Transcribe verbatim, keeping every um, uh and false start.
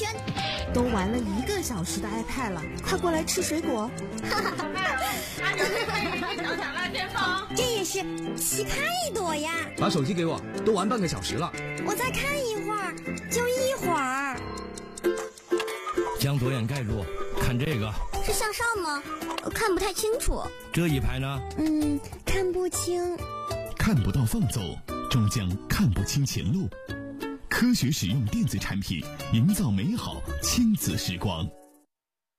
都玩了一个小时的 iPad 了，快过来吃水果。 哈哈，拿着这杯小小辣边放， 这也是，奇葩一朵呀！ 把手机给我，都玩半个小时了。 我再看一会儿，就一会儿。 将左眼盖住，看这个。 是向上吗？看不太清楚。 这一排呢？ 嗯，看不清。 看不到放走，终将看不清前路。科学使用电子产品，营造美好亲子时光。